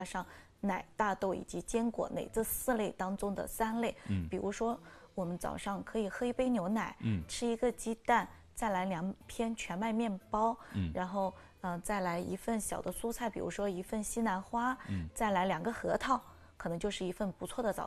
加上奶、大豆以及坚果类这4类当中的3类。比如说我们早上可以喝一杯牛奶，吃一个鸡蛋，再来2片全麦面包，然后再来1份小的蔬菜，比如说1份西兰花，再来2个核桃，可能就是一份不错的早